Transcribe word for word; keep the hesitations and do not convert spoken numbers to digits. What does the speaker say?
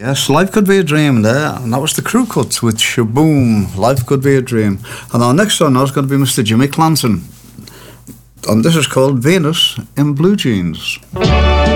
Yes, Life Could Be a Dream there, and that was the Crew Cuts with Shaboom, Life Could Be a Dream. And our next song now is going to be Mister Jimmy Clanton, and this is called Venus in Blue Jeans.